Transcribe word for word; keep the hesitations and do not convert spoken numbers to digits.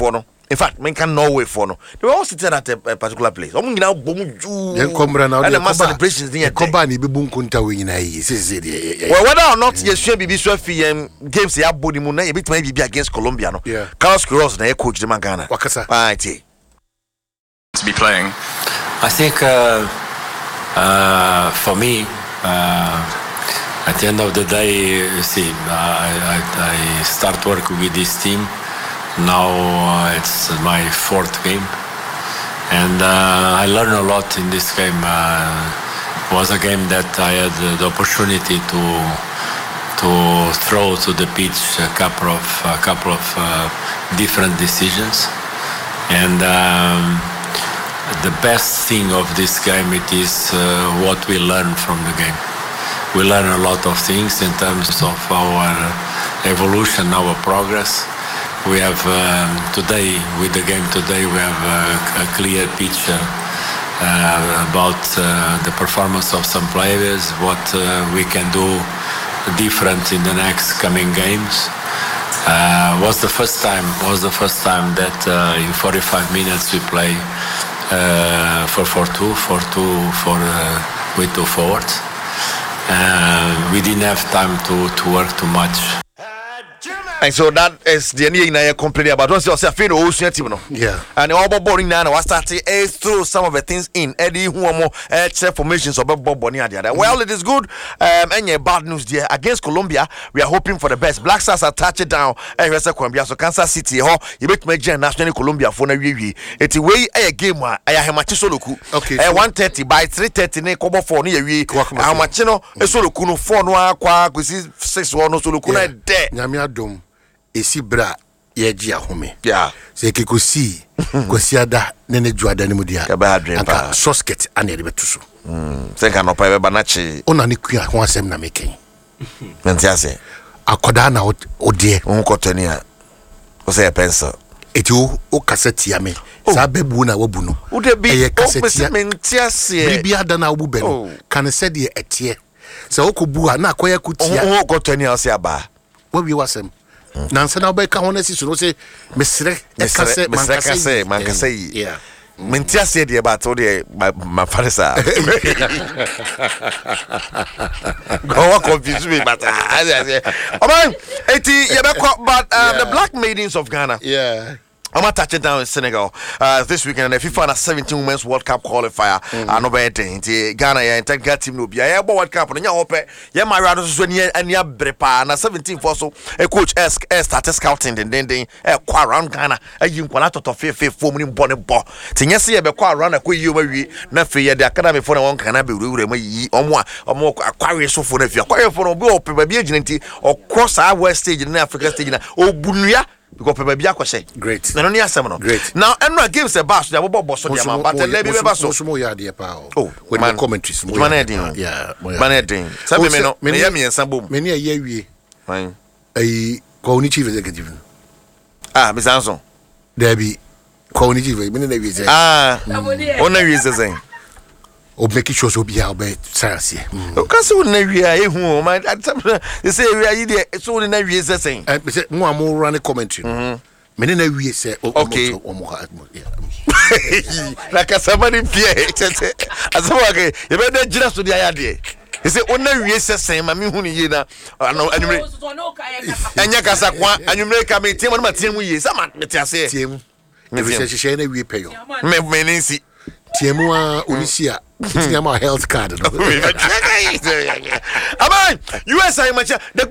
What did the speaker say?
for no. In fact, men can Norway for no. They were all sitting at a, a particular place. I'm now boom and the mass celebrations near Kobani Bibun Kunta win. Well, whether or not yes, should be Swafi games the body moon, a bit maybe be against Colombia. No, yeah. Carlos Queiroz, the coach, the Mangana. Wakasa. Right. To be playing, I think uh, uh, for me, uh, at the end of the day, you see, uh, I, I, I start working with this team. Now uh, it's my fourth game, and uh, I learned a lot in this game. Uh, it was a game that I had the opportunity to to throw to the pitch a couple of a couple of uh, different decisions, and um, the best thing of this game it is uh, what we learn from the game. We learn a lot of things in terms of our evolution, our progress. We have um, today, with the game today, we have a, a clear picture uh, about uh, the performance of some players, what uh, we can do different in the next coming games. Uh, was the first time was the first time that uh, in forty-five minutes we play uh, for four two, four two for uh, with two forwards. Uh, we didn't have time to, to work too much. And so that is the end I complaining about. Once you say feel ocean team no. Yeah. And all boring now was starting to throw some of the things in. Eddie who more check formations of Bob Bonnie and the other. Well, it is good. Um and yeah, bad news there. Against Colombia, we are hoping for the best. Black Stars are touching down and rest of Colombia. So Kansas City ho, you make me national Colombia for na wiwi. It's way a game one. I have match soloku. Okay. Uh, one thirty by three thirty ne kobo four ni wi. How much no soloku no four no akwa kwesi six one no soloku na de. Nyame adom. Esi bra yeji ahome. Yeah. Se ke kosi kosiada nene juada ne mudia. Anka sosket ane de betuso. Mm. Se kan no pa be banachi. Ona ne kua ho asem na meken. Mentiase. Akoda na odie. Won kotani a. O se pensa. Eti o o kaseti ame. Sa bebu na wabu no. O de bi o kaseti mentiase. Bibi ada na wabu be no. Kan se de etie. Se o kobu a na akoya kutia. O kotani a se aba. Wo wi wasem. Nansa na be ka honesi so no say mesre ekase mankase mankase yeah mentiase de ba to de ma farisa go confuse me but oh man eighty you be but um, the Black Maidens of Ghana yeah I'm gonna touch it down in Senegal uh, this weekend, and the FIFA under seventeen Women's World Cup qualifier. I know better. Ghana, yeah, integral team no be. Yeah, World Cup. And you hope, yeah, my rather so near and yeah, brepa. And seventeen for so a coach S started scouting. And then they eh qua around Ghana. A young qualato to fair fair four million bonnet ball. Tinya see a be qua around a quay you may not fear the academy for one can be rude. May or more or more acquire so for if you acquire for a bill or be or cross our west stage in Africa stage. Oh, Bunya. Because baby akwese great na no ni asem no great now enra games e bass ya bobo boso dia man but le bi be baso so mo ya de pa oh with the commentaries mo man edin yeah man edin sabe me no me ya me ensa bom me ni ya wie fine eh ko ni chief executive ah me sanso there be ko ni chief me ni na wie say ah ona wie say o make sure so be how be sarasi o ka se na wie a ehu o man they say wie yi de so na wie say eh say mo am run commentary me ni na wie say okay o mo na ka somebody pie asawa ke e be na gira so dia ya de he say ona wie say ma me hu ni ye na anumre enya kasa kwa anumre ka me tie mo ma tie mu ye sa ma me tie ase tie mu me say she na wie peyo me me ni si Tiemu a onisia tiemu health card no Aman U S A match